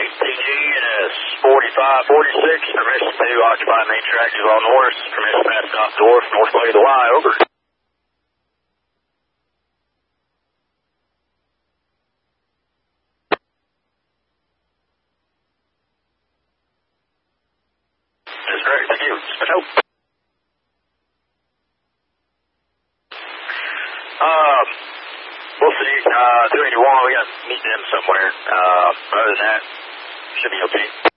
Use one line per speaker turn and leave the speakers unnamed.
TG and S 4546, permission to occupy main track is all north, permission to pass off dwarf, north leg of the Y, over. That's great, thank you. We'll see. 281, we got to meet them somewhere. Other than that, should be okay.